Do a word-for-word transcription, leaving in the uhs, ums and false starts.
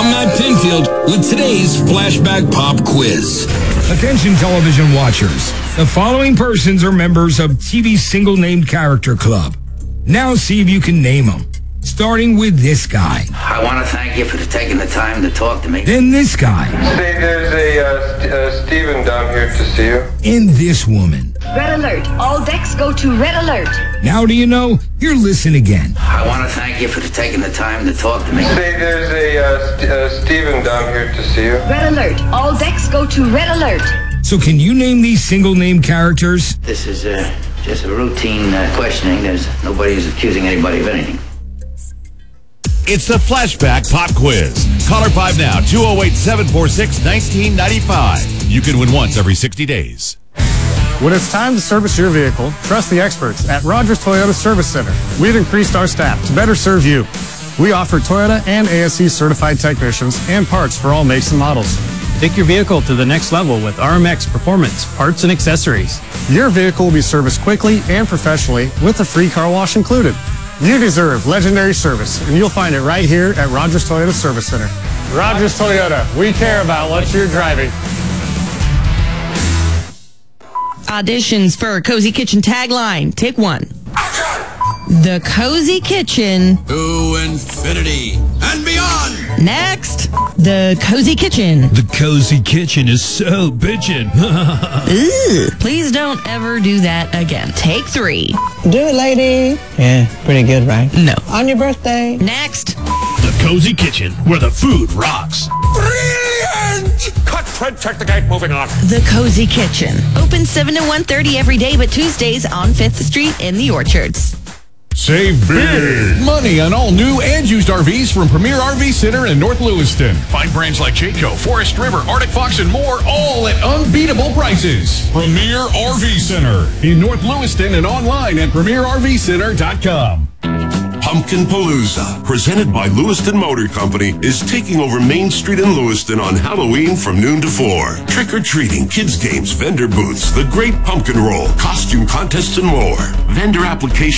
I'm Matt Pinfield with today's Flashback Pop Quiz. Attention television watchers. The following persons are members of T V's single-named character club. Now see if you can name them. Starting with this guy. I want to thank you for taking the time to talk to me. Then this guy. Say there's a uh, St- uh, Stephen down here to see you. And this woman. Red alert. All decks go to red alert. Now do you know? Here, listen again. I want to thank you for taking the time to talk to me. Say there's a uh, St- uh, Stephen down here to see you. Red alert. All decks go to red alert. So can you name these single-name characters? This is uh, just a routine uh, questioning. There's nobody's accusing anybody of anything. It's the Flashback Pop Quiz. Caller five now, two oh eight, seven four six, one nine nine five. You can win once every sixty days. When it's time to service your vehicle, trust the experts at Rogers Toyota Service Center. We've increased our staff to better serve you. We offer Toyota and A S E certified technicians and parts for all makes and models. Take your vehicle to the next level with R M X Performance, parts and accessories. Your vehicle will be serviced quickly and professionally with a free car wash included. You deserve legendary service, and you'll find it right here at Rogers Toyota Service Center. Rogers Toyota, we care about what you're driving. Auditions for Cozy Kitchen tagline. Take one. The Cozy Kitchen. To infinity and beyond. Next. The Cozy Kitchen. The Cozy Kitchen is so bitchin'. Ugh. Please don't ever do that again. Take three. Do it, lady. Yeah, pretty good, right? No. On your birthday. Next. The Cozy Kitchen, where the food rocks. Brilliant! Cut, Fred, check the gate, moving on. The Cozy Kitchen. Open seven to one thirty every day, but Tuesdays on fifth Street in the Orchards. Save big money on all new and used R Vs from Premier R V Center in North Lewiston. Find brands like Jayco, Forest River, Arctic Fox, and more, all at unbeatable prices. Premier R V Center in North Lewiston and online at premier r v center dot com. Pumpkin Palooza, presented by Lewiston Motor Company, is taking over Main Street in Lewiston on Halloween from noon to four. Trick-or-treating, kids' games, vendor booths, the Great Pumpkin Roll, costume contests, and more. Vendor application